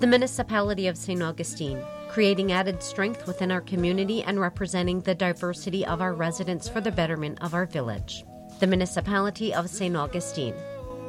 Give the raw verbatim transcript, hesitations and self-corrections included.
The Municipality of Saint Augustine, creating added strength within our community and representing the diversity of our residents for the betterment of our village. The Municipality of Saint Augustine.